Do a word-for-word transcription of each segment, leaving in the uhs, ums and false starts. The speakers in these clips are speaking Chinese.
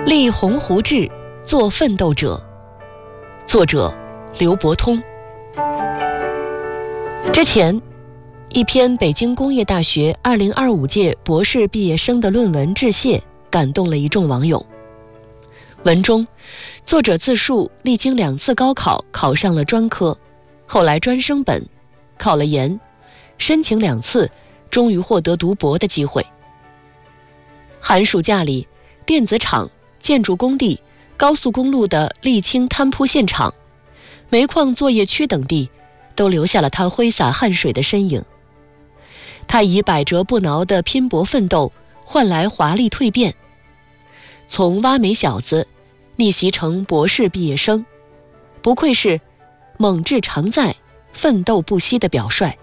立鸿鹄志，做奋斗者。作者刘伯通。之前一篇北京工业大学二零二五届博士毕业生的论文致谢感动了一众网友。文中作者自述历经两次高考考上了专科，后来专升本，考了研，申请两次终于获得读博的机会。寒暑假里，电子厂、建筑工地、高速公路的沥青摊铺现场、煤矿作业区等地都留下了他挥洒汗水的身影。他以百折不挠的拼搏奋斗换来华丽蜕变，从挖煤小子逆袭成博士毕业生，不愧是猛志常在、奋斗不息的表率。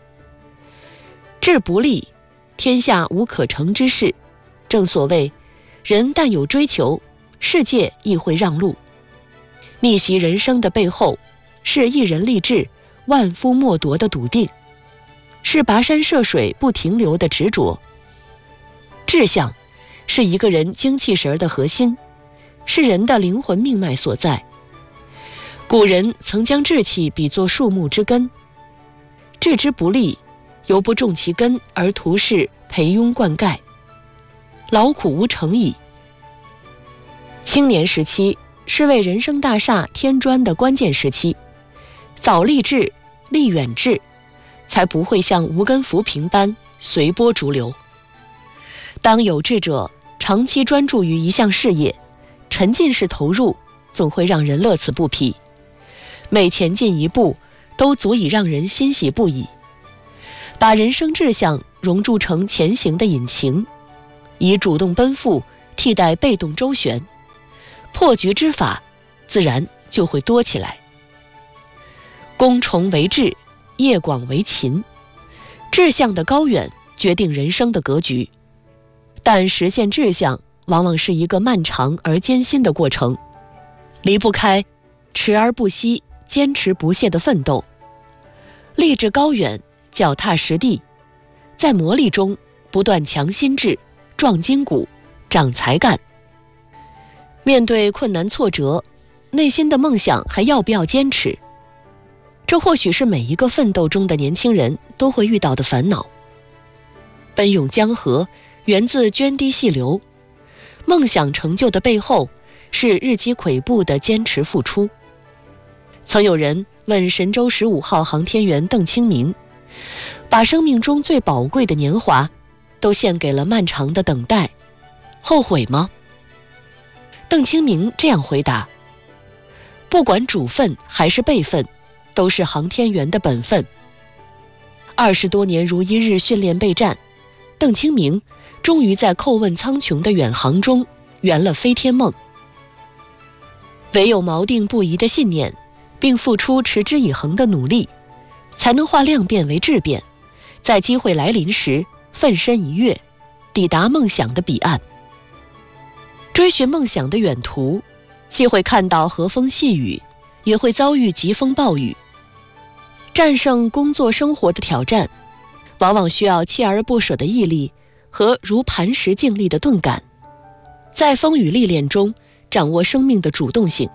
志不立，天下无可成之事。正所谓，人但有追求，世界亦会让路。逆袭人生的背后，是一人立志、万夫莫夺的笃定，是跋山涉水不停留的执着。志向是一个人精气神的核心，是人的灵魂命脉所在。古人曾将志气比作树木之根，志之不立，犹不种其根而徒是培庸灌溉，劳苦无成矣。青年时期是为人生大厦添砖的关键时期，早立志、立远志，才不会像无根浮萍般随波逐流。当有志者长期专注于一项事业，沉浸式投入，总会让人乐此不疲。每前进一步，都足以让人欣喜不已。把人生志向熔铸成前行的引擎，以主动奔赴替代被动周旋，破局之法自然就会多起来。攻崇为志，业广为勤。志向的高远决定人生的格局，但实现志向往往是一个漫长而艰辛的过程，离不开持而不息、坚持不懈的奋斗。立志高远，脚踏实地，在磨砺中不断强心智、壮筋骨、长才干。面对困难挫折，内心的梦想还要不要坚持？这或许是每一个奋斗中的年轻人都会遇到的烦恼。奔涌江河源自涓滴细流，梦想成就的背后是日积跬步的坚持付出。曾有人问神舟十五号航天员邓清明，把生命中最宝贵的年华都献给了漫长的等待，后悔吗？邓清明这样回答：不管主分还是备份，都是航天员的本分。二十多年如一日训练备战，邓清明终于在叩问苍穹的远航中圆了飞天梦。唯有锚定不移的信念，并付出持之以恒的努力，才能化量变为质变，在机会来临时奋身一跃，抵达梦想的彼岸。追寻梦想的远途，既会看到和风细雨，也会遭遇疾风暴雨。战胜工作生活的挑战，往往需要锲而不舍的毅力和如磐石静立的钝感，在风雨历练中掌握生命的主动性。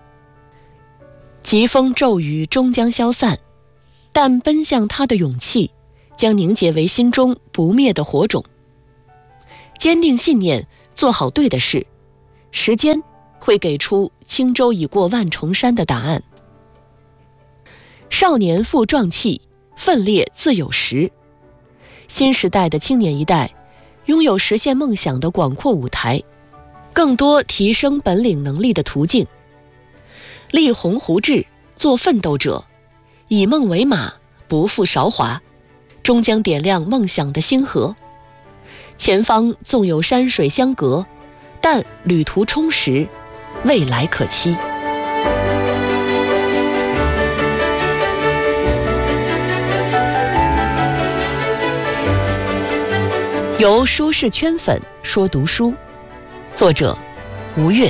疾风骤雨终将消散，但奔向它的勇气将凝结为心中不灭的火种。坚定信念，做好对的事，时间会给出轻舟已过万重山的答案。少年富壮气，奋烈自有时。新时代的青年一代拥有实现梦想的广阔舞台，更多提升本领能力的途径。立鸿鹄志，做奋斗者，以梦为马，不负韶华，终将点亮梦想的星河。前方纵有山水相隔，但旅途充实，未来可期。由舒适圈粉说读书，作者吴越。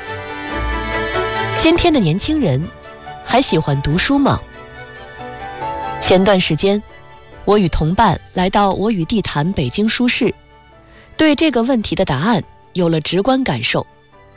今天的年轻人还喜欢读书吗？前段时间，我与同伴来到我与地坛北京书市，对这个问题的答案有了直观感受。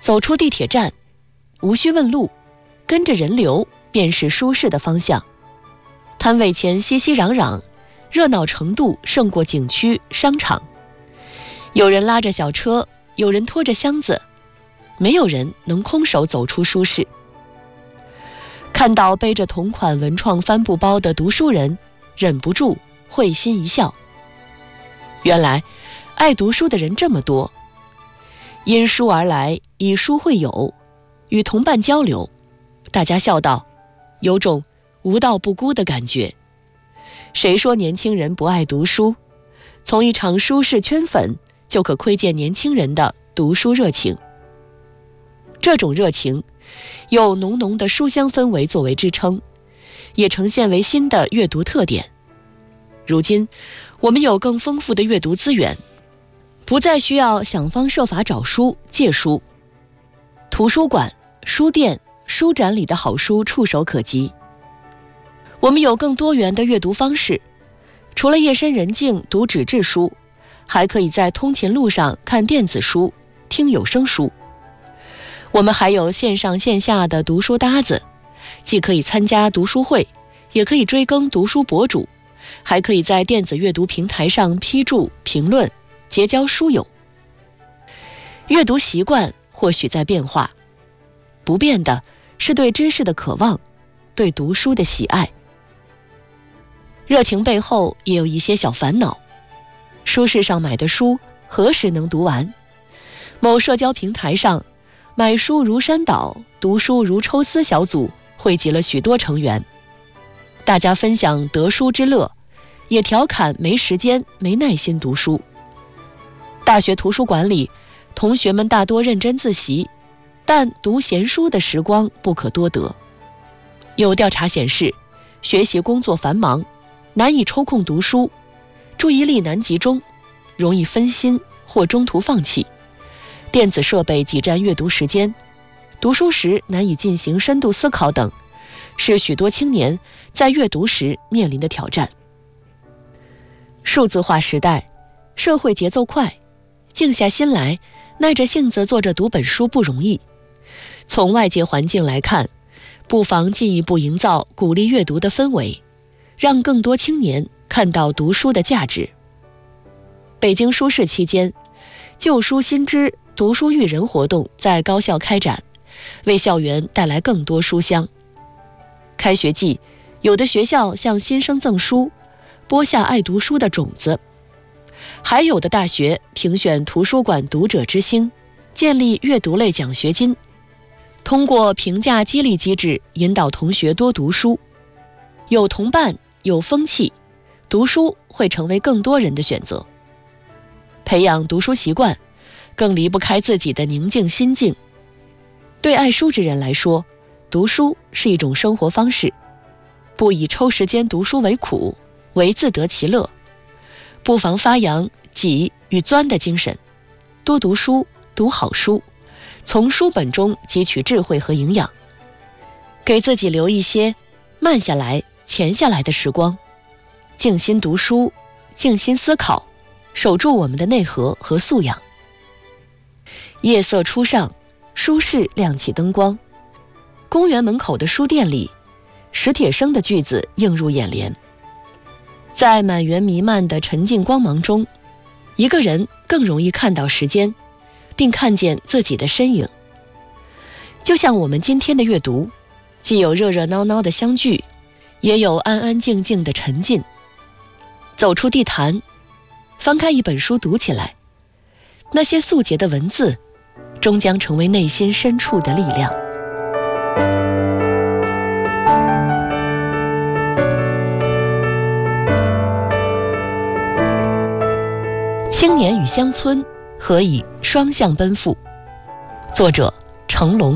走出地铁站，无需问路，跟着人流便是舒适的方向。摊位前熙熙攘攘，热闹程度胜过景区、商场。有人拉着小车，有人拖着箱子，没有人能空手走出舒适。看到背着同款文创帆布包的读书人，忍不住会心一笑。原来爱读书的人这么多，因书而来，以书会友，与同伴交流，大家笑道，有种无道不孤的感觉。谁说年轻人不爱读书？从一场书市圈粉就可窥见年轻人的读书热情。这种热情有浓浓的书香氛围作为支撑，也呈现为新的阅读特点。如今我们有更丰富的阅读资源，不再需要想方设法找书借书，图书馆、书店、书展里的好书触手可及。我们有更多元的阅读方式，除了夜深人静读纸质书，还可以在通勤路上看电子书、听有声书。我们还有线上线下的读书搭子，既可以参加读书会，也可以追更读书博主，还可以在电子阅读平台上批注评论，结交书友。阅读习惯或许在变化，不变的是对知识的渴望，对读书的喜爱。热情背后也有一些小烦恼，书市上买的书何时能读完？某社交平台上，买书如山倒，读书如抽丝小组汇集了许多成员，大家分享得书之乐，也调侃没时间没耐心读书。大学图书馆里，同学们大多认真自习，但读闲书的时光不可多得。有调查显示，学习工作繁忙，难以抽空读书，注意力难集中，容易分心或中途放弃，电子设备挤占阅读时间，读书时难以进行深度思考等，是许多青年在阅读时面临的挑战。数字化时代，社会节奏快，静下心来，耐着性子坐着读本书不容易。从外界环境来看，不妨进一步营造鼓励阅读的氛围，让更多青年看到读书的价值。北京书市期间，旧书新知读书育人活动在高校开展，为校园带来更多书香。开学季，有的学校向新生赠书，播下爱读书的种子；还有的大学评选图书馆读者之星，建立阅读类奖学金，通过评价激励机制引导同学多读书。有同伴，有风气，读书会成为更多人的选择。培养读书习惯，更离不开自己的宁静心境。对爱书之人来说，读书是一种生活方式，不以抽时间读书为苦，为自得其乐，不妨发扬挤与钻的精神，多读书，读好书，从书本中汲取智慧和营养，给自己留一些慢下来、潜下来的时光，静心读书，静心思考，守住我们的内核和素养。夜色初上，书市亮起灯光，公园门口的书店里，史铁生的句子映入眼帘。在满园弥漫的沉静光芒中，一个人更容易看到时间，并看见自己的身影。就像我们今天的阅读，既有热热闹闹的相聚，也有安安静静的沉浸。走出地坛，翻开一本书读起来，那些素洁的文字终将成为内心深处的力量。青年与乡村何以双向奔赴？作者成龙。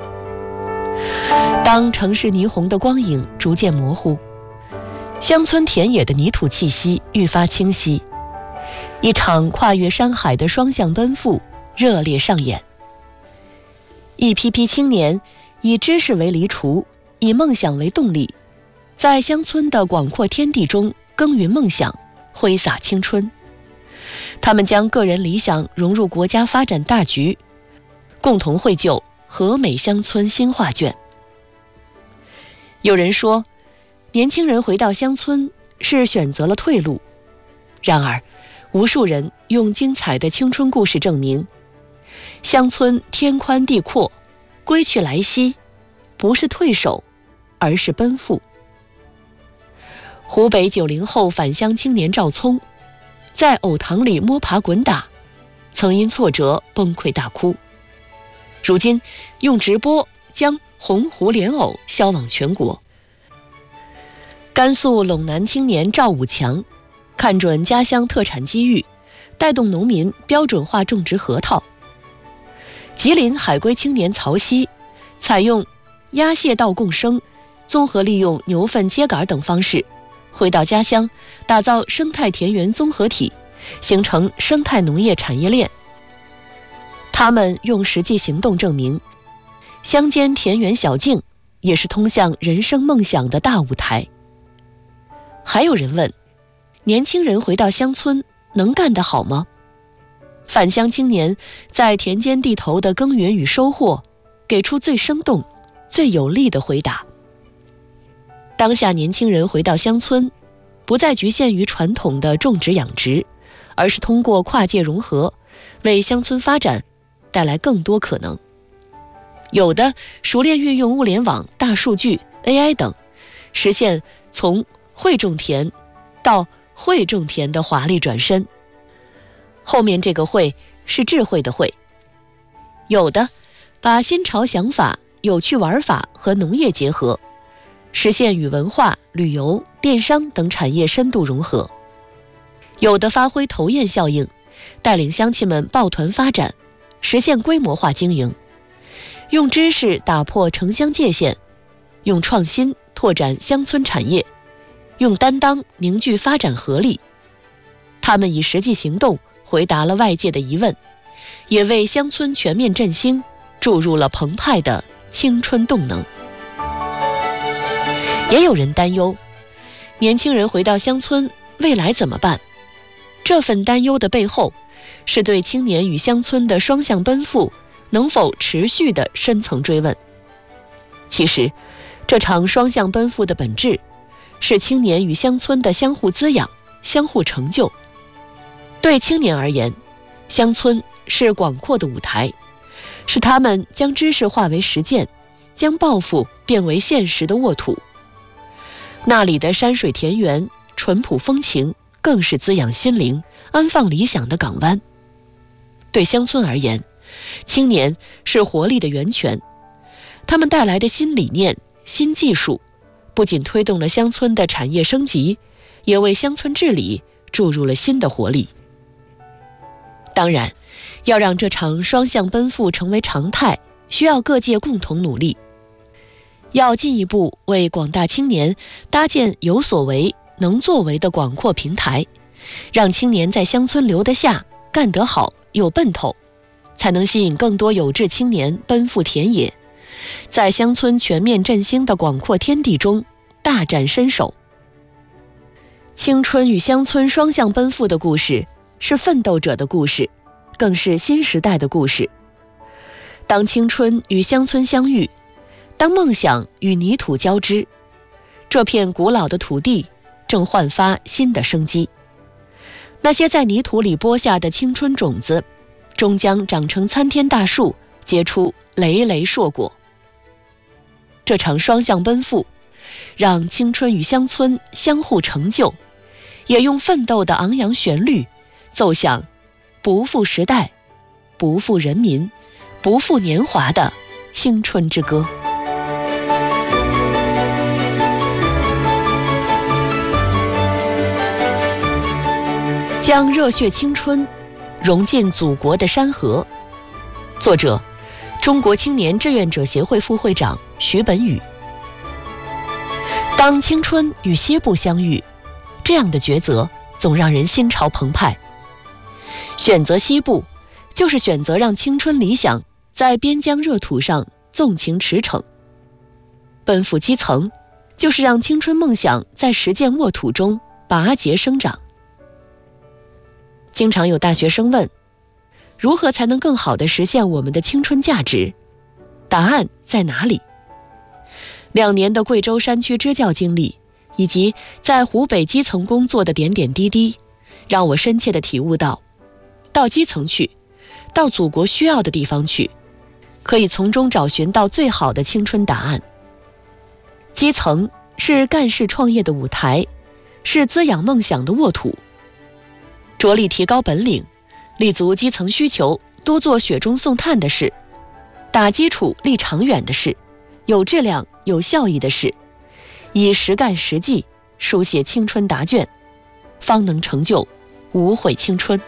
当城市霓虹的光影逐渐模糊，乡村田野的泥土气息愈发清晰，一场跨越山海的双向奔赴热烈上演。一批批青年以知识为犁锄，以梦想为动力，在乡村的广阔天地中耕耘梦想，挥洒青春。他们将个人理想融入国家发展大局， 共同绘就和美乡村新画卷。有人说，年轻人回到乡村是选择了退路，然而无数人用精彩的青春故事证明，乡村天宽地阔，归去来兮，不是退守，而是奔赴。湖北九零后返乡青年赵聪，在藕塘里摸爬滚打，曾因挫折崩溃大哭，如今用直播将洪湖莲藕销往全国。甘肃陇南青年赵武强，看准家乡特产机遇，带动农民标准化种植核桃。吉林海归青年曹曦，采用鸭蟹稻共生，综合利用牛粪秸秆等方式，回到家乡打造生态田园综合体，形成生态农业产业链。他们用实际行动证明，乡间田园小径也是通向人生梦想的大舞台。还有人问，年轻人回到乡村能干得好吗？返乡青年在田间地头的耕耘与收获，给出最生动、最有力的回答。当下年轻人回到乡村，不再局限于传统的种植养殖，而是通过跨界融合，为乡村发展带来更多可能。有的熟练运用物联网、大数据、A I 等，实现从会种田到会种田的华丽转身。后面这个会是智慧的会。有的把新潮想法、有趣玩法和农业结合，实现与文化、旅游、电商等产业深度融合。有的发挥头雁效应，带领乡亲们抱团发展，实现规模化经营，用知识打破城乡界限，用创新拓展乡村产业，用担当凝聚发展合力。他们以实际行动回答了外界的疑问，也为乡村全面振兴注入了澎湃的青春动能。也有人担忧，年轻人回到乡村，未来怎么办？这份担忧的背后，是对青年与乡村的双向奔赴能否持续的深层追问。其实，这场双向奔赴的本质，是青年与乡村的相互滋养、相互成就。对青年而言，乡村是广阔的舞台，是他们将知识化为实践，将抱负变为现实的沃土。那里的山水田园、淳朴风情，更是滋养心灵、安放理想的港湾。对乡村而言，青年是活力的源泉，他们带来的新理念、新技术，不仅推动了乡村的产业升级，也为乡村治理注入了新的活力。当然，要让这场双向奔赴成为常态，需要各界共同努力。要进一步为广大青年搭建有所为、能作为的广阔平台，让青年在乡村留得下、干得好、有奔头，才能吸引更多有志青年奔赴田野，在乡村全面振兴的广阔天地中大展身手。青春与乡村双向奔赴的故事，是奋斗者的故事，更是新时代的故事。当青春与乡村相遇，当梦想与泥土交织，这片古老的土地正焕发新的生机。那些在泥土里播下的青春种子，终将长成参天大树，结出累累硕果。这场双向奔赴，让青春与乡村相互成就，也用奋斗的昂扬旋律，奏响不负时代、不负人民、不负年华的青春之歌。将热血青春融进祖国的山河。作者：中国青年志愿者协会副会长徐本宇。当青春与西部相遇，这样的抉择总让人心潮澎湃。选择西部，就是选择让青春理想在边疆热土上纵情驰骋；奔赴基层，就是让青春梦想在实践沃土中拔节生长。经常有大学生问， 如何才能更好地实现我们的青春价值？答案在哪里？两年的贵州山区支教经历，以及在湖北基层工作的点点滴滴，让我深切地体悟到，到基层去，到祖国需要的地方去，可以从中找寻到最好的青春答案。基层是干事创业的舞台，是滋养梦想的沃土。着力提高本领，立足基层需求，多做雪中送炭的事，打基础立长远的事，有质量有效益的事，以实干实际书写青春答卷，方能成就无悔青春。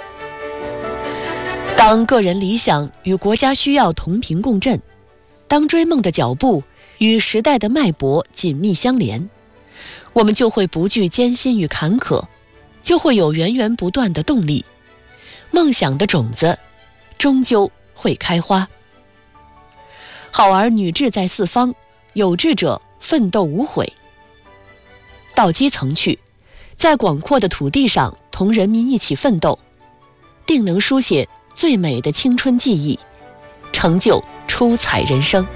当个人理想与国家需要同频共振，当追梦的脚步与时代的脉搏紧密相连，我们就会不惧艰辛与坎坷，就会有源源不断的动力，梦想的种子终究会开花。好儿女志在四方，有志者奋斗无悔。到基层去，在广阔的土地上同人民一起奋斗，定能书写最美的青春记忆，成就出彩人生。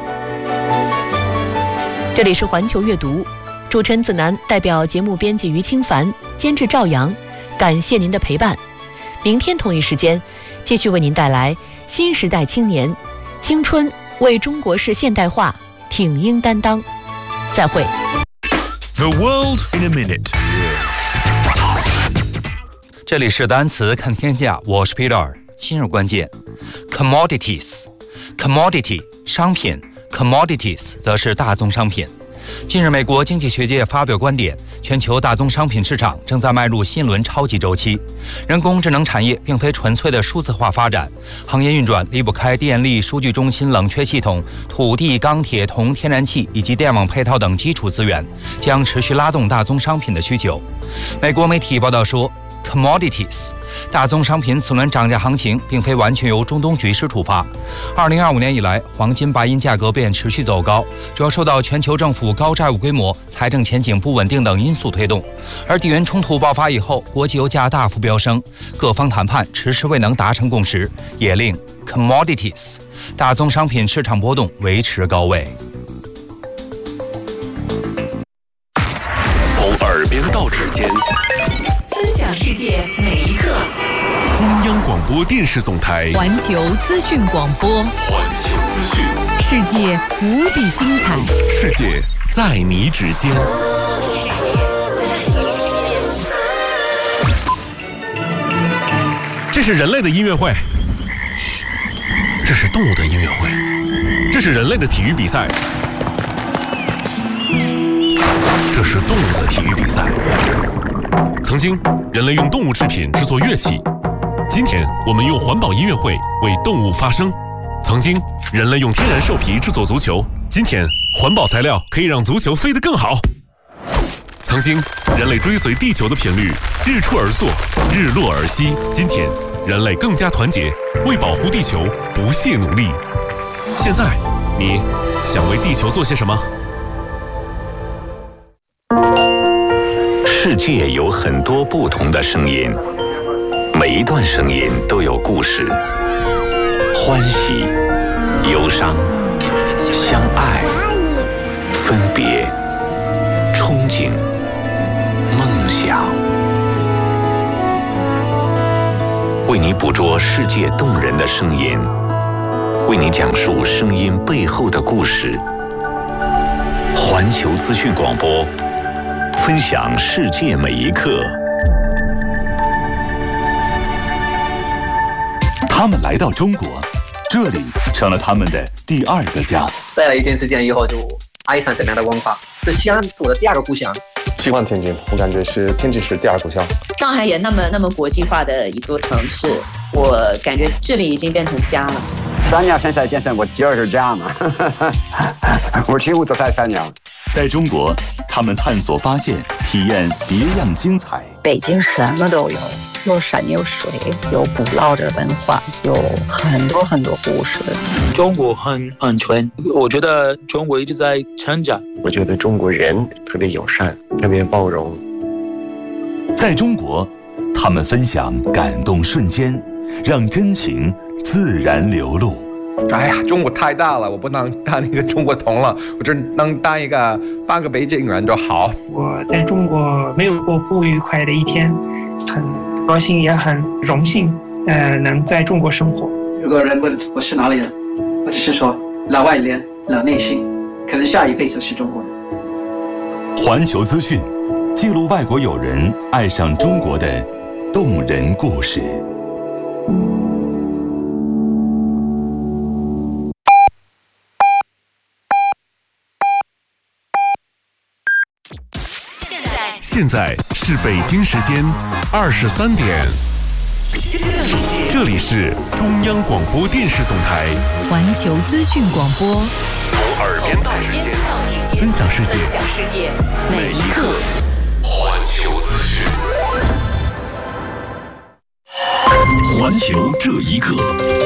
这里是环球阅读，主持人子楠代表节目编辑于清凡，监制赵阳，感谢您的陪伴。明天同一时间，继续为您带来新时代青年青春为中国式现代化挺膺担当。再会。 The world in a minute。 这里是单词看天下，我是 Peter。今日关键 ：commodities， commodity 商品 ，commodities 则是大宗商品。近日，美国经济学界发表观点，全球大宗商品市场正在迈入新轮超级周期。人工智能产业并非纯粹的数字化发展，行业运转离不开电力、数据中心、冷却系统、土地、钢铁、铜、天然气以及电网配套等基础资源，将持续拉动大宗商品的需求。美国媒体报道说， commodities 大宗商品此轮涨价行情并非完全由中东局势触发。二零二五年以来，黄金、白银价格便持续走高，主要受到全球政府高债务规模、财政前景不稳定等因素推动。而地缘冲突爆发以后，国际油价大幅飙升，各方谈判迟迟未能达成共识，也令 commodities 大宗商品市场波动维持高位。 从耳边到指尖， 分享世界每一刻。 中央广播电视总台环球资讯广播， 环球资讯， 世界无比精彩， 世界在你指尖。 世界在你指尖。 这是人类的音乐会，嘘，这是动物的音乐会，这是人类的体育比赛，这是动物的体育比赛。曾经，人类用动物制品制作乐器。今天，我们用环保音乐会为动物发声。曾经，人类用天然兽皮制作足球。今天，环保材料可以让足球飞得更好。曾经，人类追随地球的频率，日出而作，日落而息。今天，人类更加团结，为保护地球不懈努力。现在，你想为地球做些什么？ 世界有很多不同的声音，每一段声音都有故事，欢喜、忧伤、相爱、分别、憧憬、梦想。为你捕捉世界动人的声音，为你讲述声音背后的故事。环球资讯广播，分享世界每一刻。 他们来到中国，这里成了他们的第二个家。 待了一段时间以后，就爱上这边的文化，是西安我的第二个故乡。 喜欢天津，我感觉是天津市第二故乡。 上海也那么那么国际化的一座城市，我感觉这里已经变成家了。 三娘现在变成我第二个家嘛，我几乎都在三娘。 在中国，他们探索、发现、体验别样精彩。 北京什么都有，有山有水，有古老的文化，有很多很多故事。 中国很安全，我觉得中国一直在成长。 我觉得中国人特别友善，特别包容。 在中国，他们分享感动瞬间， 让真情自然流露。 哎呀，中国太大了，我不能当一个中国通了，我只能当一个半个北京人就好。 我在中国没有过不愉快的一天，很高兴也很荣幸，呃，能在中国生活。 如果人问我是哪里人，我只是说老外脸、老内心，可能下一辈子是中国人。 环球资讯，记录外国友人爱上中国的动人故事。 现在现在是北京时间二十三点，这里是中央广播电视总台环球资讯广播， 从耳边到指尖，分享世界， 分享世界每一刻。 环球资讯，环球这一刻。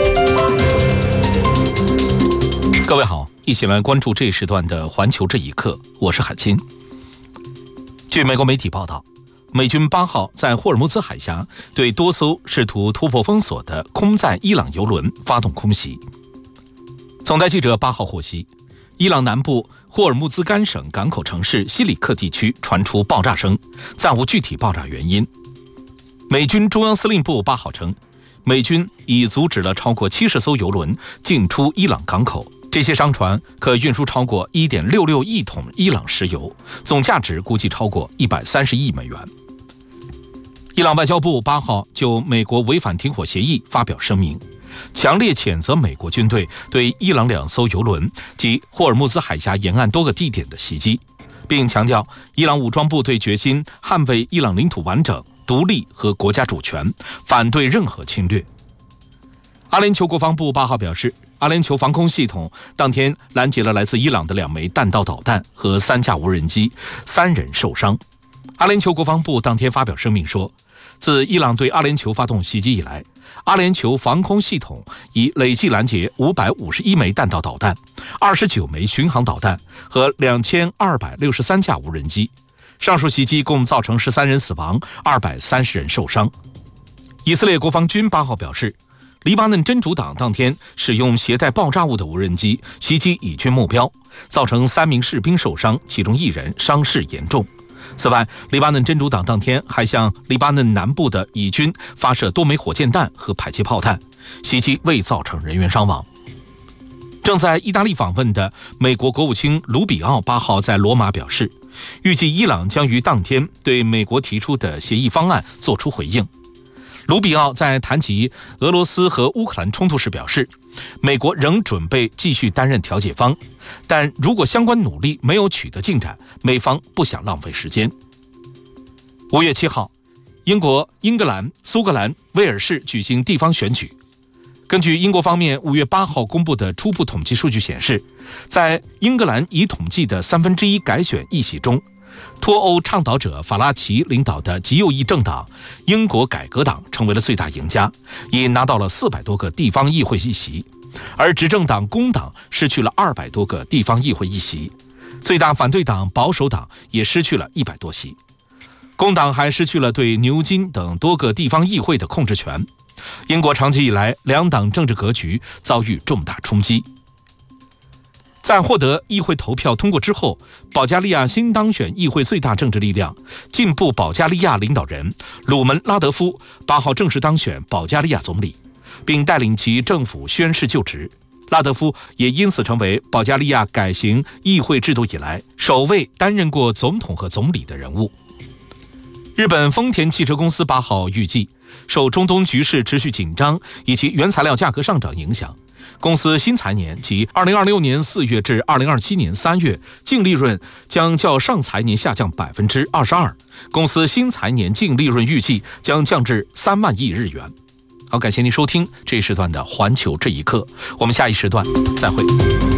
各位好，一起来关注这一时段的环球这一刻，我是海清。据美国媒体报道，美军八号在霍尔木兹海峡对多艘试图突破封锁的空载伊朗油轮发动空袭。总台记者八号获悉，伊朗南部霍尔木兹干省港口城市西里克地区传出爆炸声，暂无具体爆炸原因。美军中央司令部八号称，美军已阻止了超过七十艘油轮进出伊朗港口，这些商船可运输超过 一点六六亿桶伊朗石油，总价值估计超过一百三十亿美元。伊朗外交部八号就美国违反停火协议发表声明，强烈谴责美国军队对伊朗两艘油轮及霍尔木兹海峡沿岸多个地点的袭击，并强调伊朗武装部队决心捍卫伊朗领土完整、独立和国家主权，反对任何侵略。阿联酋国防部八号表示，阿联酋防空系统当天拦截了来自伊朗的两枚弹道导弹和三架无人机，三人受伤。阿联酋国防部当天发表声明说，自伊朗对阿联酋发动袭击以来，阿联酋防空系统已累计拦截五百五十一枚弹道导弹、二十九枚巡航导弹和两千二百六十三架无人机。上述袭击共造成十三人死亡，二百三十人受伤。以色列国防军八号表示，黎巴嫩真主党当天使用携带爆炸物的无人机袭击以军目标，造成三名士兵受伤，其中一人伤势严重。此外，黎巴嫩真主党当天还向黎巴嫩南部的以军发射多枚火箭弹和迫击炮弹，袭击未造成人员伤亡。正在意大利访问的美国国务卿卢比奥八号在罗马表示，预计伊朗将于当天对美国提出的协议方案作出回应。卢比奥在谈及俄罗斯和乌克兰冲突时表示，美国仍准备继续担任调解方，但如果相关努力没有取得进展，美方不想浪费时间。五月七号，英国、英格兰、苏格兰、威尔士举行地方选举。根据英国方面五月八号公布的初步统计数据显示，在英格兰已统计的三分之一改选议席中，脱欧倡导者法拉奇领导的极右翼政党英国改革党成为了最大赢家，已拿到了四百多个地方议会议席，而执政党工党失去了二百多个地方议会议席，最大反对党保守党也失去了一百多席。工党还失去了对牛津等多个地方议会的控制权。英国长期以来两党政治格局遭遇重大冲击。在获得议会投票通过之后，保加利亚新当选议会最大政治力量进步保加利亚领导人鲁门拉德夫八号正式当选保加利亚总理，并带领其政府宣誓就职。拉德夫也因此成为保加利亚改行议会制度以来首位担任过总统和总理的人物。日本丰田汽车公司八号预计，受中东局势持续紧张以及原材料价格上涨影响，公司新财年即二零二六年四月至二零二七年三月净利润将较上财年下降百分之二十二，公司新财年净利润预计将降至三万亿日元。好，感谢您收听这一时段的环球这一刻，我们下一时段再会。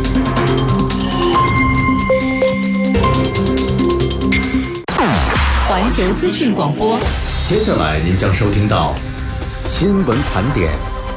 环球资讯广播， 接下来您将收听到新闻盘点。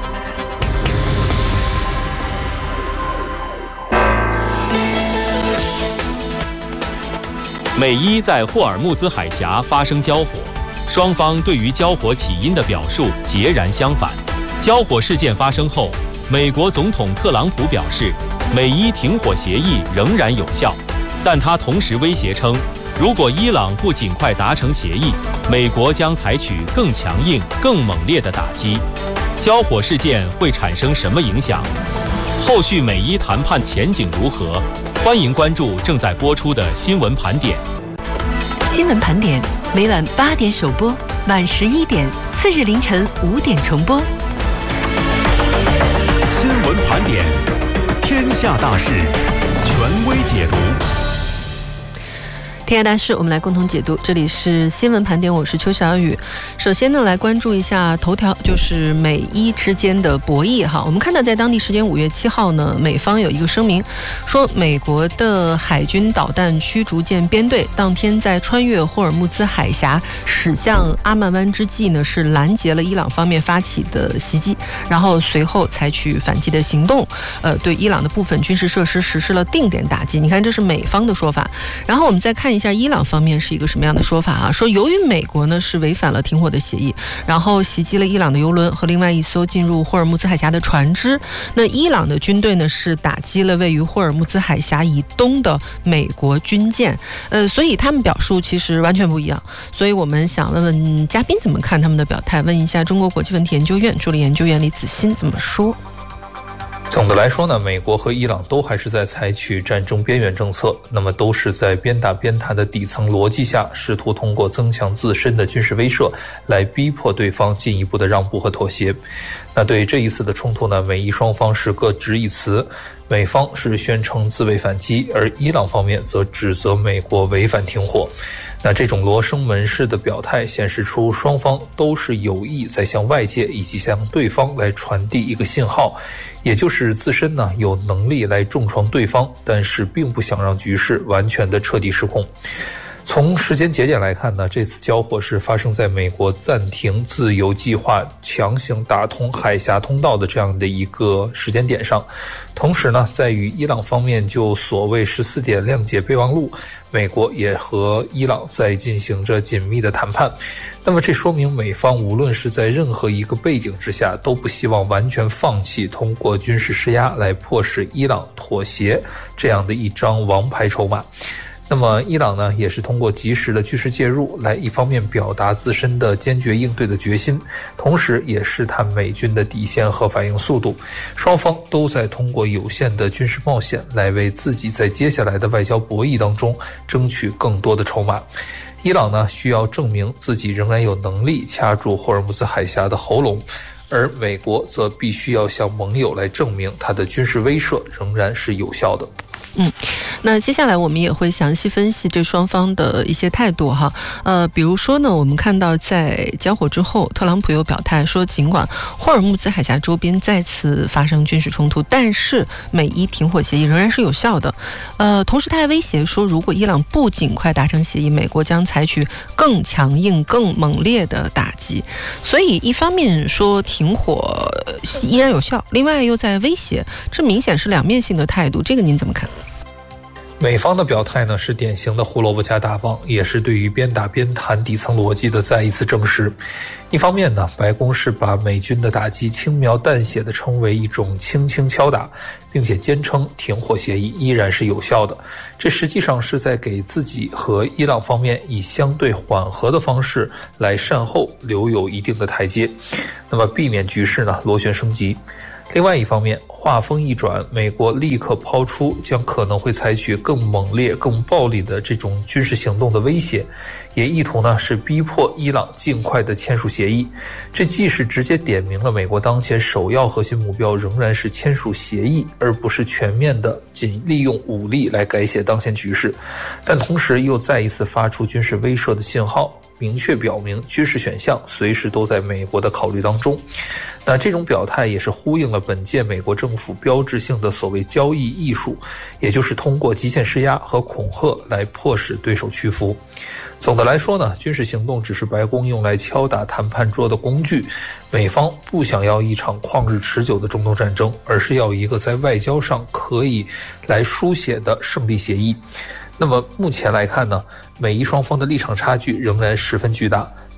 美伊在霍尔木兹海峡发生交火，双方对于交火起因的表述截然相反。 交火事件发生后，美国总统特朗普表示，美伊停火协议仍然有效，但他同时威胁称，如果伊朗不尽快达成协议，美国将采取更强硬、更猛烈的打击。交火事件会产生什么影响？后续美伊谈判前景如何？欢迎关注正在播出的新闻盘点。 新闻盘点每晚八点首播，晚十一点，次日凌晨五点重播。 新闻盘点，天下大事，权威解读。 天下大事，我们来共同解读。这里是新闻盘点，我是邱小雨。首先呢，来关注一下头条，就是美伊之间的博弈哈。我们看到，在当地时间五月七号呢，美方有一个声明，说美国的海军导弹驱逐舰编队当天在穿越霍尔木兹海峡驶向阿曼湾之际呢，是拦截了伊朗方面发起的袭击，然后随后采取反击的行动，呃，对伊朗的部分军事设施实施了定点打击。你看，这是美方的说法。然后我们再看一下。伊朗方面是一个什么样的说法啊？说由于美国呢是违反了停火的协议，然后袭击了伊朗的油轮和另外一艘进入霍尔木兹海峡的船只，那伊朗的军队呢是打击了位于霍尔木兹海峡以东的美国军舰，呃，所以他们表述其实完全不一样。所以我们想问问嘉宾怎么看他们的表态，问一下中国国际问题研究院助理研究员李子欣怎么说。 总的来说呢，美国和伊朗都还是在采取战争边缘政策，那么都是在边打边谈的底层逻辑下，试图通过增强自身的军事威慑来逼迫对方进一步的让步和妥协。那对于这一次的冲突呢，美伊双方是各执一词，美方是宣称自卫反击，而伊朗方面则指责美国违反停火。那这种罗生门式的表态显示出双方都是有意在向外界以及向对方来传递一个信号，也就是自身呢有能力来重创对方，但是并不想让局势完全的彻底失控。从时间节点来看呢，这次交火是发生在美国暂停自由计划强行打通海峡通道的这样的一个时间点上，同时呢，在与伊朗方面就所谓十四点谅解备忘录，美国也和伊朗在进行着紧密的谈判。那么这说明美方无论是在任何一个背景之下，都不希望完全放弃通过军事施压来迫使伊朗妥协这样的一张王牌筹码。那么伊朗呢，也是通过及时的军事介入来一方面表达自身的坚决应对的决心，同时也试探美军的底线和反应速度。双方都在通过有限的军事冒险来为自己在接下来的外交博弈当中争取更多的筹码。伊朗呢，需要证明自己仍然有能力掐住霍尔木兹海峡的喉咙，而美国则必须要向盟友来证明它的军事威慑仍然是有效的。 嗯，那接下来我们也会详细分析这双方的一些态度哈。呃，比如说呢，我们看到在交火之后，特朗普又表态说，尽管霍尔木兹海峡周边再次发生军事冲突，但是美伊停火协议仍然是有效的。呃，同时他还威胁说，如果伊朗不尽快达成协议，美国将采取更强硬、更猛烈的打击。所以一方面说停火依然有效，另外又在威胁，这明显是两面性的态度，这个您怎么看？ 美方的表态呢，是典型的胡萝卜加大棒，也是对于边打边谈底层逻辑的再一次证实。一方面呢，白宫是把美军的打击轻描淡写的称为一种轻轻敲打，并且坚称停火协议依然是有效的。这实际上是在给自己和伊朗方面以相对缓和的方式来善后留有一定的台阶，那么避免局势呢螺旋升级。另外一方面，话锋一转，美国立刻抛出将可能会采取更猛烈、更暴力的这种军事行动的威胁，也意图呢是逼迫伊朗尽快的签署协议。这既是直接点明了美国当前首要核心目标仍然是签署协议，而不是全面的仅利用武力来改写当前局势，但同时又再一次发出军事威慑的信号，明确表明军事选项随时都在美国的考虑当中。那这种表态也是呼应了本届美国政府标志性的所谓交易艺术，也就是通过极限施压和恐吓来迫使对手屈服。总的来说呢，军事行动只是白宫用来敲打谈判桌的工具，美方不想要一场旷日持久的中东战争，而是要一个在外交上可以来书写的胜利协议。那么目前来看呢，美伊双方的立场差距仍然十分巨大，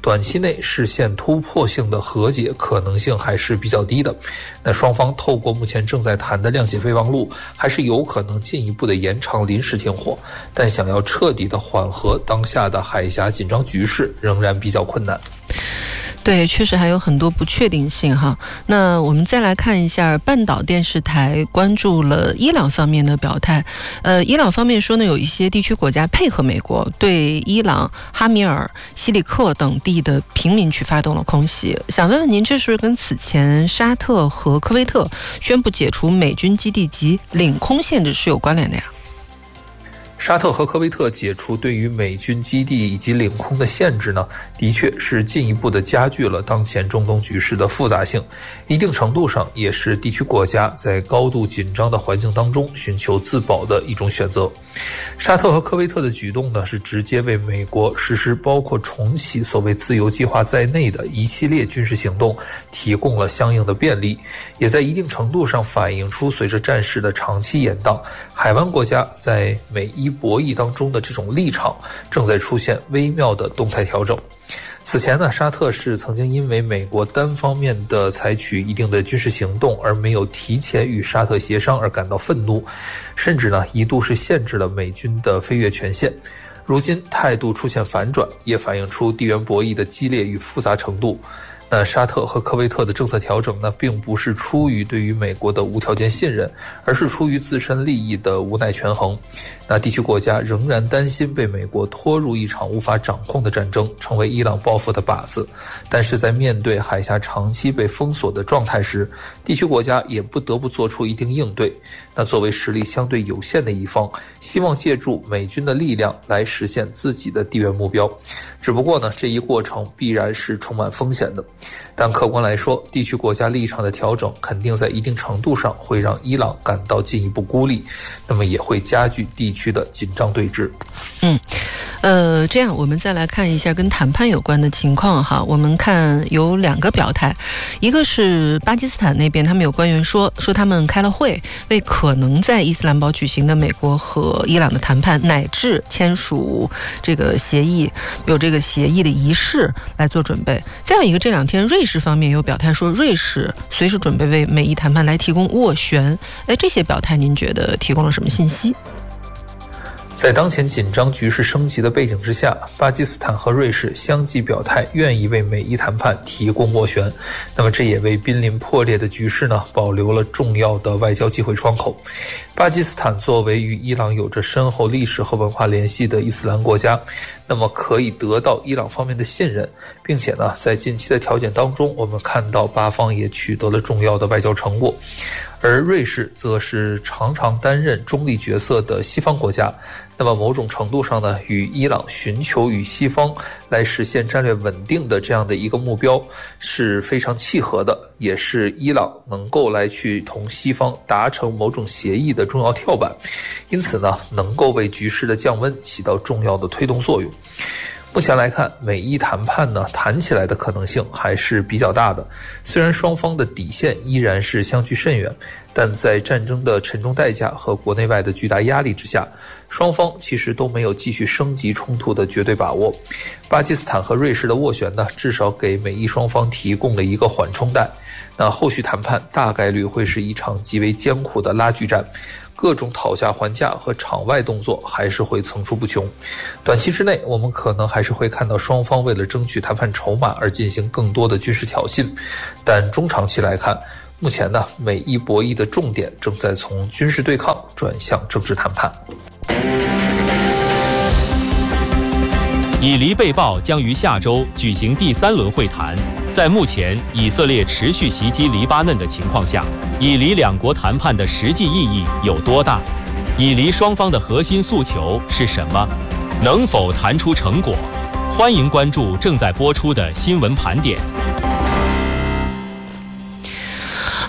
短期内实现突破性的和解可能性还是比较低的。那双方透过目前正在谈的谅解备忘录，还是有可能进一步的延长临时停火，但想要彻底的缓和当下的海峡紧张局势，仍然比较困难。 对，确实还有很多不确定性哈。那我们再来看一下半岛电视台关注了伊朗方面的表态。呃，伊朗方面说呢，有一些地区国家配合美国，对伊朗哈米尔、西里克等地的平民区发动了空袭。想问问您，这是不是跟此前沙特和科威特宣布解除美军基地及领空限制是有关联的呀？ 沙特和科威特解除对于美军基地以及领空的限制呢，的确是进一步的加剧了当前中东局势的复杂性，一定程度上也是地区国家在高度紧张的环境当中寻求自保的一种选择。沙特和科威特的举动呢，是直接为美国实施包括重启所谓自由计划在内的一系列军事行动提供了相应的便利，也在一定程度上反映出随着战事的长期延宕，海湾国家在美伊博弈当中的这种立场正在出现微妙的动态调整。此前呢，沙特是曾经因为美国单方面的采取一定的军事行动而没有提前与沙特协商而感到愤怒，甚至呢一度是限制了美军的飞越权限。如今态度出现反转，也反映出地缘博弈的激烈与复杂程度。那沙特和科威特的政策调整呢，并不是出于对于美国的无条件信任，而是出于自身利益的无奈权衡。那地区国家仍然担心被美国拖入一场无法掌控的战争，成为伊朗报复的靶子。但是在面对海峡长期被封锁的状态时，地区国家也不得不做出一定应对。那作为实力相对有限的一方，希望借助美军的力量来实现自己的地缘目标。只不过呢，这一过程必然是充满风险的。但客观来说，地区国家立场的调整肯定在一定程度上会让伊朗感到进一步孤立，那么也会加剧地区的紧张对峙。 嗯，呃，这样我们再来看一下跟谈判有关的情况哈。我们看有两个表态，一个是巴基斯坦那边，他们有官员说说他们开了会，为可能在伊斯兰堡举行的美国和伊朗的谈判乃至签署这个协议，有这个协议的仪式来做准备。再有一个，这两天瑞士方面有表态说，瑞士随时准备为美伊谈判来提供斡旋。哎，这些表态您觉得提供了什么信息？ 在当前紧张局势升级的背景之下，巴基斯坦和瑞士相继表态愿意为美伊谈判提供斡旋，那么这也为濒临破裂的局势呢保留了重要的外交机会窗口。巴基斯坦作为与伊朗有着深厚历史和文化联系的伊斯兰国家，那么可以得到伊朗方面的信任，并且呢，在近期的调解当中，我们看到巴方也取得了重要的外交成果。而瑞士则是常常担任中立角色的西方国家，那么某种程度上呢，与伊朗寻求与西方来实现战略稳定的这样的一个目标是非常契合的，也是伊朗能够来去同西方达成某种协议的重要跳板，因此呢，能够为局势的降温起到重要的推动作用。目前来看，美伊谈判呢谈起来的可能性还是比较大的。虽然双方的底线依然是相距甚远，但在战争的沉重代价和国内外的巨大压力之下，双方其实都没有继续升级冲突的绝对把握。巴基斯坦和瑞士的斡旋呢，至少给美伊双方提供了一个缓冲带。那后续谈判大概率会是一场极为艰苦的拉锯战。各种讨价还价和场外动作还是会层出不穷。短期之内，我们可能还是会看到双方为了争取谈判筹码而进行更多的军事挑衅，但中长期来看，目前呢，美伊博弈的重点正在从军事对抗转向政治谈判。 以黎被曝将于下周举行第三轮会谈。在目前以色列持续袭击黎巴嫩的情况下，以黎两国谈判的实际意义有多大？以黎双方的核心诉求是什么？能否谈出成果？欢迎关注正在播出的新闻盘点。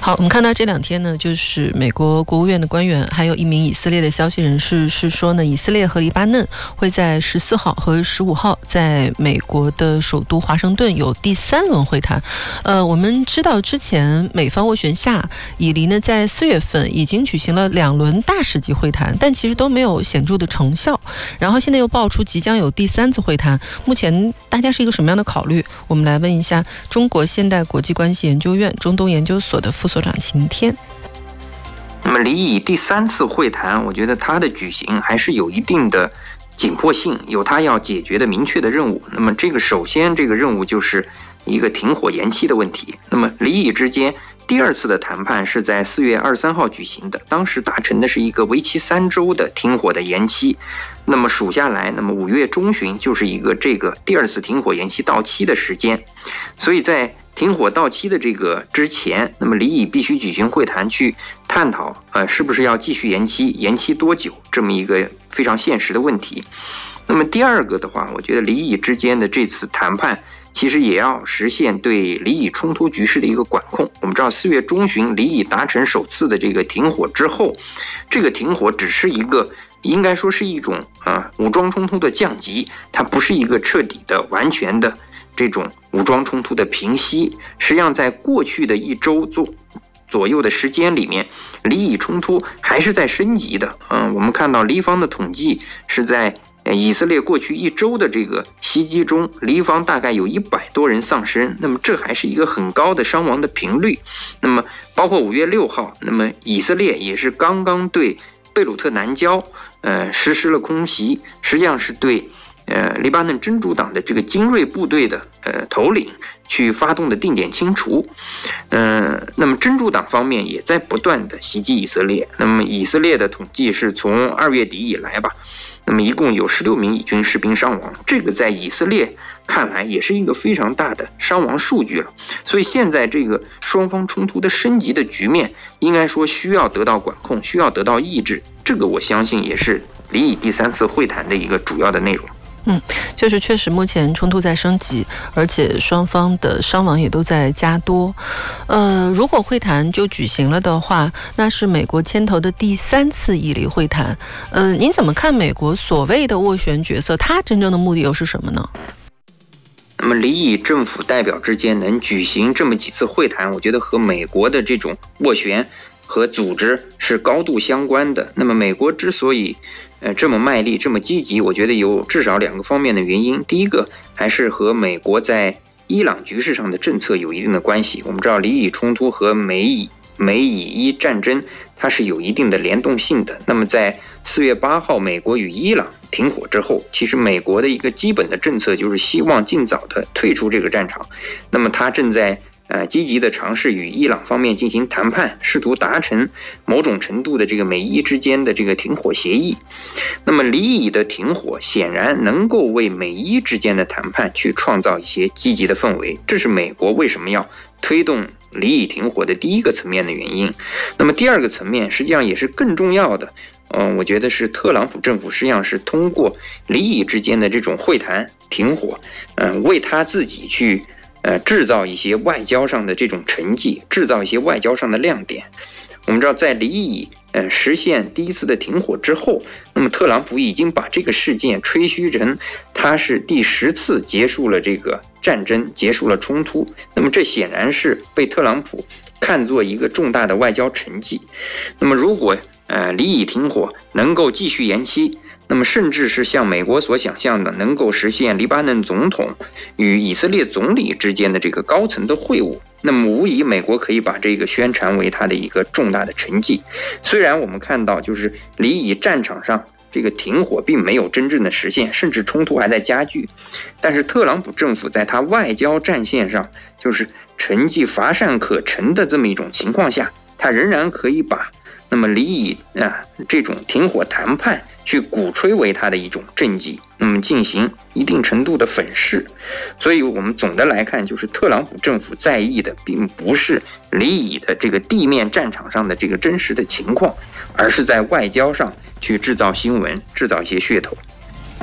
好，我们看到这两天呢，就是美国国务院的官员，还有一名以色列的消息人士是说呢，以色列和黎巴嫩会在十四号和十五号在美国的首都华盛顿有第三轮会谈。呃，我们知道之前美方斡旋下，以黎呢在四月份已经举行了两轮大使级会谈，但其实都没有显著的成效。然后现在又爆出即将有第三次会谈，目前大家是一个什么样的考虑？我们来问一下中国现代国际关系研究院中东研究所的副所长秦天。 那么黎以第三次会谈，我觉得它的举行还是有一定的紧迫性，有它要解决的明确的任务。那么这个首先这个任务就是一个停火延期的问题。那么黎以之间第二次的谈判是在四月二十三号举行的，当时达成的是一个为期三周的停火的延期。那么数下来，那么五月中旬就是一个这个第二次停火延期到期的时间。所以在停火到期的这个之前，那么黎以必须举行会谈去探讨，呃，是不是要继续延期，延期多久，这么一个非常现实的问题。那么第二个的话，我觉得黎以之间的这次谈判，其实也要实现对黎以冲突局势的一个管控。我们知道四月中旬黎以达成首次的这个停火之后，这个停火只是一个应该说是一种啊武装冲突的降级，它不是一个彻底的完全的这种武装冲突的平息。实际上在过去的一周左左右的时间里面，黎以冲突还是在升级的。嗯，我们看到黎方的统计是在以色列过去一周的这个袭击中，黎方大概有一百多人丧生，那么这还是一个很高的伤亡的频率。那么包括五月六号，那么以色列也是刚刚对贝鲁特南郊呃实施了空袭，实际上是对呃黎巴嫩真主党的这个精锐部队的呃头领去发动的定点清除。呃那么真主党方面也在不断的袭击以色列。那么以色列的统计是从二月底以来吧，那么一共有十六名以军士兵伤亡，这个在以色列看来也是一个非常大的伤亡数据了。所以现在这个双方冲突的升级的局面，应该说需要得到管控，需要得到抑制。这个我相信也是黎以第三次会谈的一个主要的内容。 嗯，就是确实目前冲突在升级，而且双方的伤亡也都在加多。呃，如果会谈就举行了的话，那是美国牵头的第三次以黎会谈。呃，您怎么看美国所谓的斡旋角色？它真正的目的又是什么呢？ 那么黎以政府代表之间能举行这么几次会谈，我觉得和美国的这种斡旋和组织是高度相关的。那么美国之所以呃这么卖力这么积极，我觉得有至少两个方面的原因。第一个还是和美国在伊朗局势上的政策有一定的关系。我们知道黎以冲突和美以美以伊战争它是有一定的联动性的。那么在四月八号美国与伊朗停火之后，其实美国的一个基本的政策就是希望尽早的退出这个战场。那么它正在呃，积极的尝试与伊朗方面进行谈判，试图达成某种程度的这个美伊之间的这个停火协议。那么黎以的停火显然能够为美伊之间的谈判去创造一些积极的氛围，这是美国为什么要推动黎以停火的第一个层面的原因。那么第二个层面实际上也是更重要的，嗯、呃，我觉得是特朗普政府实际上是通过黎以之间的这种会谈停火，嗯、呃，为他自己去呃，制造一些外交上的这种成绩，制造一些外交上的亮点。我们知道，在黎以呃实现第一次的停火之后，那么特朗普已经把这个事件吹嘘成他是第十次结束了这个战争，结束了冲突。那么这显然是被特朗普看作一个重大的外交成绩。那么如果呃黎以停火能够继续延期，那么甚至是像美国所想象的，能够实现黎巴嫩总统与以色列总理之间的这个高层的会晤，那么无疑美国可以把这个宣传为他的一个重大的成绩。虽然我们看到就是黎以战场上这个停火并没有真正的实现，甚至冲突还在加剧，但是特朗普政府在他外交战线上就是成绩乏善可陈的这么一种情况下，他仍然可以把那么黎以啊这种停火谈判去鼓吹为他的一种政绩，那么进行一定程度的粉饰。所以我们总的来看，就是特朗普政府在意的并不是黎以的这个地面战场上的这个真实的情况，而是在外交上去制造新闻，制造一些噱头。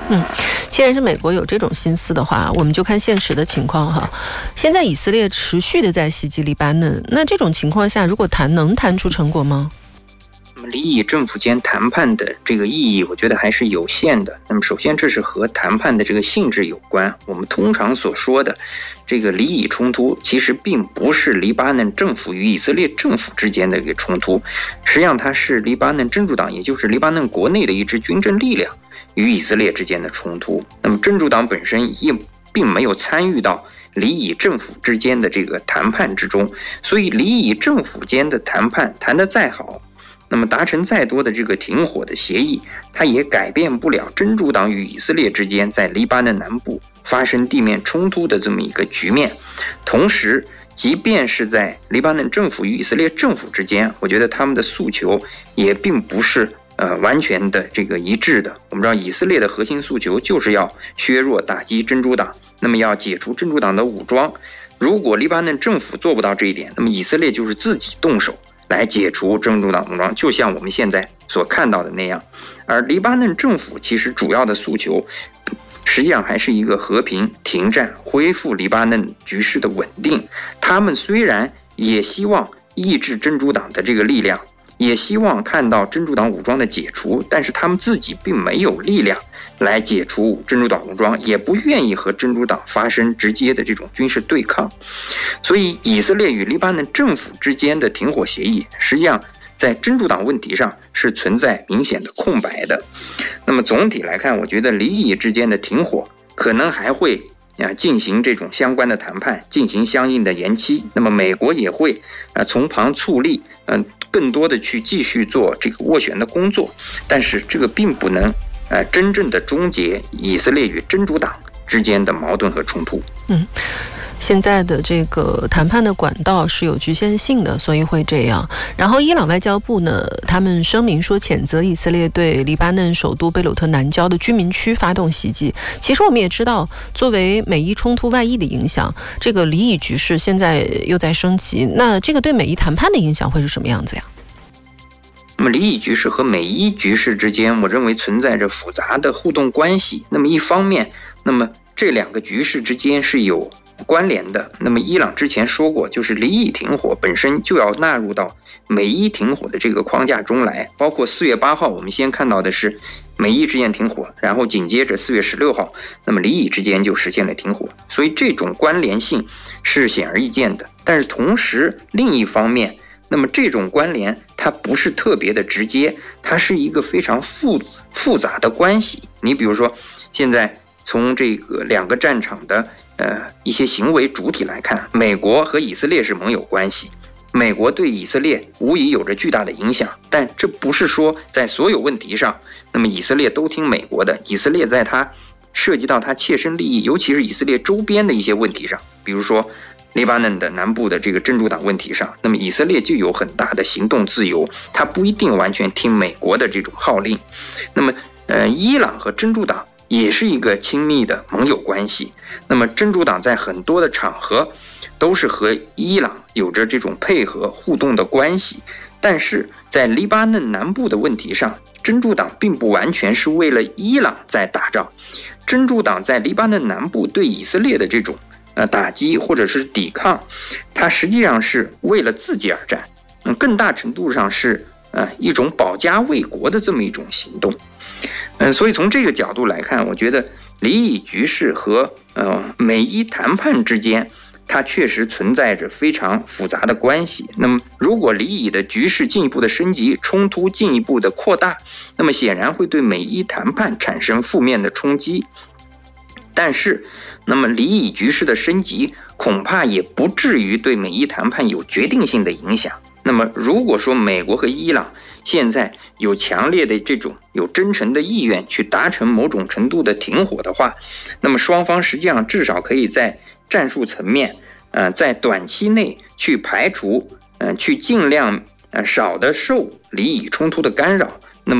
嗯，既然是美国有这种心思的话，我们就看现实的情况哈。现在以色列持续的在袭击黎巴嫩，那这种情况下，如果谈能谈出成果吗？ 那么黎以政府间谈判的这个意义，我觉得还是有限的。那么首先，这是和谈判的这个性质有关。我们通常所说的这个黎以冲突，其实并不是黎巴嫩政府与以色列政府之间的一个冲突，实际上它是黎巴嫩真主党，也就是黎巴嫩国内的一支军政力量与以色列之间的冲突。那么真主党本身也并没有参与到黎以政府之间的这个谈判之中，所以黎以政府间的谈判谈得再好，那么达成再多的这个停火的协议，它也改变不了真主党与以色列之间在黎巴嫩南部发生地面冲突的这么一个局面。同时，即便是在黎巴嫩政府与以色列政府之间，我觉得他们的诉求也并不是呃完全的这个一致的。我们知道以色列的核心诉求就是要削弱打击真主党，那么要解除真主党的武装。如果黎巴嫩政府做不到这一点，那么以色列就是自己动手来解除真主党武装，就像我们现在所看到的那样。而黎巴嫩政府其实主要的诉求实际上还是一个和平停战，恢复黎巴嫩局势的稳定。他们虽然也希望抑制真主党的这个力量，也希望看到真主党武装的解除，但是他们自己并没有力量来解除真主党武装，也不愿意和真主党发生直接的这种军事对抗。所以以色列与黎巴嫩政府之间的停火协议，实际上在真主党问题上是存在明显的空白的。那么总体来看，我觉得黎以之间的停火可能还会啊进行这种相关的谈判，进行相应的延期。那么美国也会啊从旁促力，嗯，更多的去继续做这个斡旋的工作。但是这个并不能呃真正的终结以色列与真主党之间的矛盾和冲突。 嗯。现在的这个谈判的管道是有局限性的，所以会这样。然后伊朗外交部呢，他们声明说谴责以色列对黎巴嫩首都贝鲁特南郊的居民区发动袭击。其实我们也知道，作为美伊冲突外溢的影响，这个黎以局势现在又在升级，那这个对美伊谈判的影响会是什么样子呀？ 那么黎以局势和美伊局势之间，我认为存在着复杂的互动关系。那么一方面，那么这两个局势之间是有关联的。那么伊朗之前说过，就是黎以停火本身就要纳入到美伊停火的这个框架中来。包括四月八号，我们先看到的是美伊之间停火，然后紧接着四月十六号，那么黎以之间就实现了停火。所以这种关联性是显而易见的。但是同时，另一方面，那么这种关联它不是特别的直接，它是一个非常复复杂的关系。你比如说，现在从这个两个战场的呃一些行为主体来看，美国和以色列是盟友关系，美国对以色列无疑有着巨大的影响，但这不是说在所有问题上，那么以色列都听美国的。以色列在它涉及到它切身利益，尤其是以色列周边的一些问题上，比如说黎巴嫩的南部的这个真主党问题上，那么以色列就有很大的行动自由，它不一定完全听美国的这种号令。那么呃，伊朗和真主党也是一个亲密的盟友关系。那么真主党在很多的场合都是和伊朗有着这种配合互动的关系，但是在黎巴嫩南部的问题上，真主党并不完全是为了伊朗在打仗。真主党在黎巴嫩南部对以色列的这种呃打击或者是抵抗，它实际上是为了自己而战，嗯，更大程度上是呃一种保家卫国的这么一种行动。嗯，所以从这个角度来看，我觉得黎以局势和呃美伊谈判之间，它确实存在着非常复杂的关系。那么如果黎以的局势进一步的升级，冲突进一步的扩大，那么显然会对美伊谈判产生负面的冲击。但是那么黎以局势的升级恐怕也不至于对美伊谈判有决定性的影响。那么如果说美国和伊朗现在有强烈的这种有真诚的意愿去达成某种程度的停火的话，那么双方实际上至少可以在战术层面呃，在短期内去排除呃，去尽量呃少的受黎以冲突的干扰。